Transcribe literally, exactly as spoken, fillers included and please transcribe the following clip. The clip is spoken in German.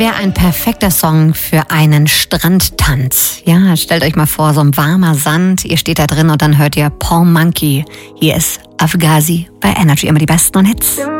wäre ein perfekter Song für einen Strandtanz. Ja, stellt euch mal vor, so ein warmer Sand, ihr steht da drin und dann hört ihr Paul Monkey. Hier ist Afghazi bei Energy, immer die besten Hits.